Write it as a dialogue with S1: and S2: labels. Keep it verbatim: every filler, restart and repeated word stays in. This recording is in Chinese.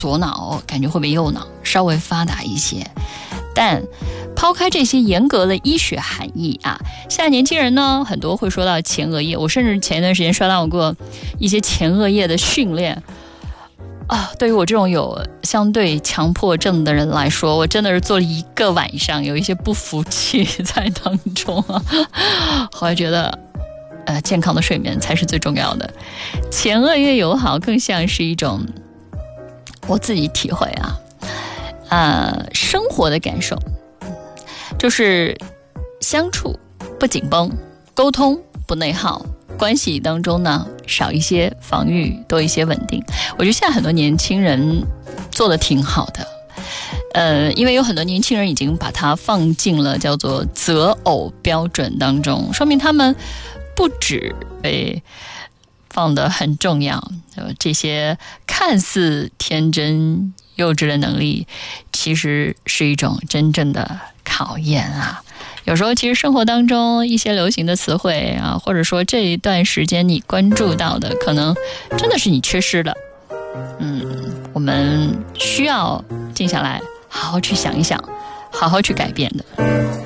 S1: 左脑感觉会比右脑稍微发达一些。但抛开这些严格的医学含义啊，现在年轻人呢很多会说到前额叶，我甚至前一段时间刷到过一些前额叶的训练啊，对于我这种有相对强迫症的人来说，我真的是做了一个晚上，有一些不服气在当中啊。后来觉得呃，健康的睡眠才是最重要的。前额叶友好更像是一种我自己体会啊呃，生活的感受，就是相处不紧绷，沟通不内耗，关系当中呢少一些防御，多一些稳定。我觉得现在很多年轻人做得挺好的，呃，因为有很多年轻人已经把它放进了叫做择偶标准当中，说明他们不止被放得很重要，这些看似天真幼稚的能力其实是一种真正的考验啊。有时候其实生活当中一些流行的词汇啊，或者说这一段时间你关注到的，可能真的是你缺失的。嗯，我们需要静下来好好去想一想，好好去改变的。